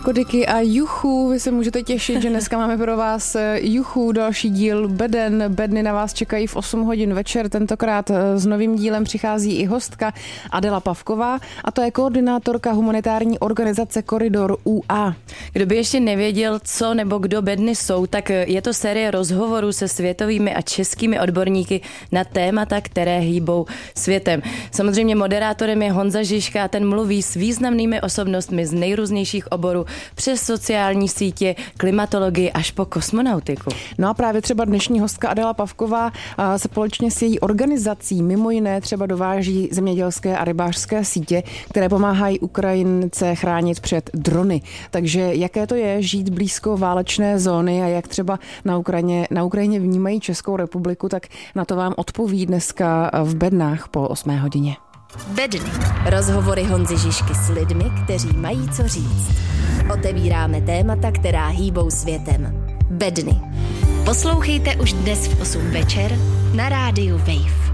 Kodiky a Juchu, vy se můžete těšit, že dneska máme pro vás Juchu, další díl Beden. Bedny na vás čekají v 8 hodin večer, tentokrát s novým dílem přichází i hostka Adela Pavková a to je koordinátorka humanitární organizace Koridor UA. Kdo by ještě nevěděl, co nebo kdo Bedny jsou, tak je to série rozhovorů se světovými a českými odborníky na témata, které hýbou světem. Samozřejmě moderátorem je Honza Žižka a ten mluví s významnými osobnostmi z nejrůznějších oborů přes sociální sítě, klimatologii až po kosmonautiku. No a právě třeba dnešní hostka Adela Pavková se společně s její organizací mimo jiné třeba dováží zemědělské a rybářské sítě, které pomáhají Ukrajince chránit před drony. Takže jaké to je žít blízko válečné zóny a jak třeba na Ukrajině vnímají Českou republiku, tak na to vám odpoví dneska v Bednách po 8 hodině. Bedny. Rozhovory Honzy Žižky s lidmi, kteří mají co říct. Otevíráme témata, která hýbou světem. Bedny. Poslouchejte už dnes v 8 večer na rádiu Wave.